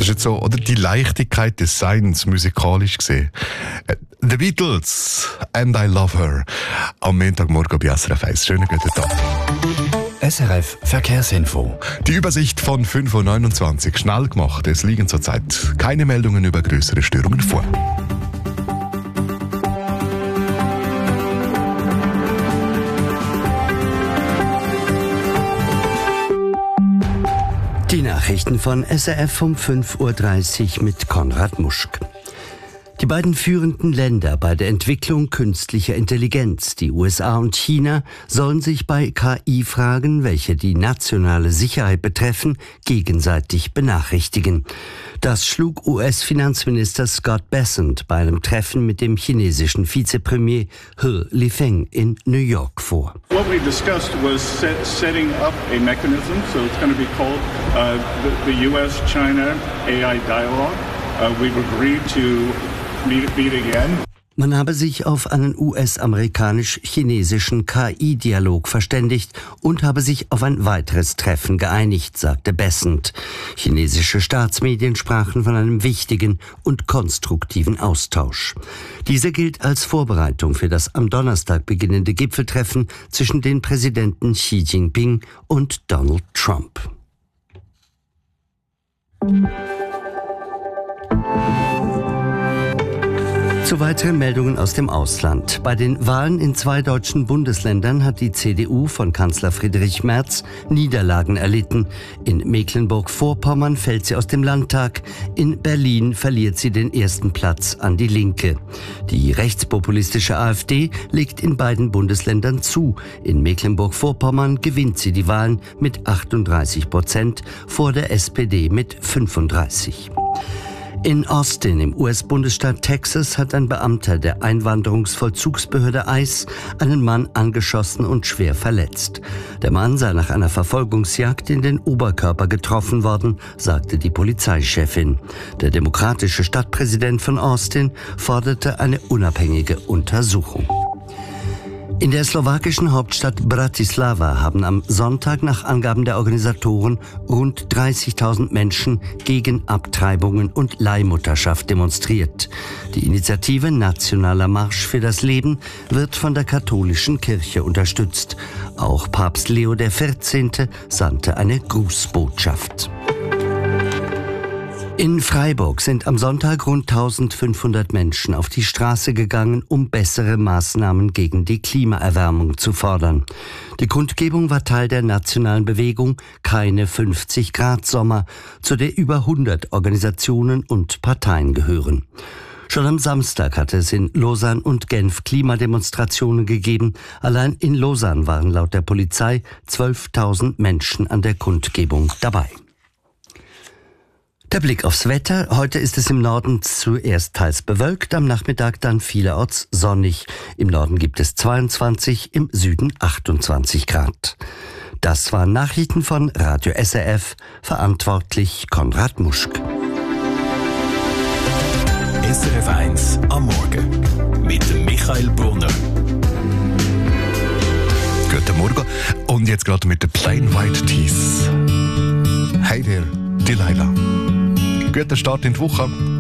ist jetzt so, oder die Leichtigkeit des Seins musikalisch gesehen. The Beatles, And I Love Her. Am Montagmorgen bei SRF 1. Schönen guten Tag. SRF Verkehrsinfo. Die Übersicht von 5.29 Uhr. Schnell gemacht. Es liegen zurzeit keine Meldungen über größere Störungen vor. Die Nachrichten von SRF um 5.30 Uhr mit Konrad Muschk. Die beiden führenden Länder bei der Entwicklung künstlicher Intelligenz, die USA und China, sollen sich bei KI-Fragen, welche die nationale Sicherheit betreffen, gegenseitig benachrichtigen. Das schlug US-Finanzminister Scott Bessent bei einem Treffen mit dem chinesischen Vizepremier He Lifeng in New York vor. What we discussed was setting up a mechanism, so it's going to be called the US-China AI Dialogue. We've agreed to meet again. Man habe sich auf einen US-amerikanisch-chinesischen KI-Dialog verständigt und habe sich auf ein weiteres Treffen geeinigt, sagte Bessent. Chinesische Staatsmedien sprachen von einem wichtigen und konstruktiven Austausch. Dieser gilt als Vorbereitung für das am Donnerstag beginnende Gipfeltreffen zwischen den Präsidenten Xi Jinping und Donald Trump. Zu weiteren Meldungen aus dem Ausland. Bei den Wahlen in 2 deutschen Bundesländern hat die CDU von Kanzler Friedrich Merz Niederlagen erlitten. In Mecklenburg-Vorpommern fällt sie aus dem Landtag. In Berlin verliert sie den ersten Platz an die Linke. Die rechtspopulistische AfD legt in beiden Bundesländern zu. In Mecklenburg-Vorpommern gewinnt sie die Wahlen mit 38%, vor der SPD mit 35%. In Austin im US-Bundesstaat Texas hat ein Beamter der Einwanderungsvollzugsbehörde ICE einen Mann angeschossen und schwer verletzt. Der Mann sei nach einer Verfolgungsjagd in den Oberkörper getroffen worden, sagte die Polizeichefin. Der demokratische Stadtpräsident von Austin forderte eine unabhängige Untersuchung. In der slowakischen Hauptstadt Bratislava haben am Sonntag nach Angaben der Organisatoren rund 30.000 Menschen gegen Abtreibungen und Leihmutterschaft demonstriert. Die Initiative Nationaler Marsch für das Leben wird von der katholischen Kirche unterstützt. Auch Papst Leo XIV. Sandte eine Grußbotschaft. In Freiburg sind am Sonntag rund 1500 Menschen auf die Straße gegangen, um bessere Maßnahmen gegen die Klimaerwärmung zu fordern. Die Kundgebung war Teil der nationalen Bewegung Keine 50-Grad-Sommer, zu der über 100 Organisationen und Parteien gehören. Schon am Samstag hatte es in Lausanne und Genf Klimademonstrationen gegeben. Allein in Lausanne waren laut der Polizei 12.000 Menschen an der Kundgebung dabei. Der Blick aufs Wetter. Heute ist es im Norden zuerst teils bewölkt, am Nachmittag dann vielerorts sonnig. Im Norden gibt es 22, im Süden 28 Grad. Das waren Nachrichten von Radio SRF, verantwortlich Konrad Muschk. SRF 1 am Morgen mit Michael Brunner. Guten Morgen. Und jetzt gerade mit den Plain White Tees. Hey there, Delilah. Guter Start in die Woche.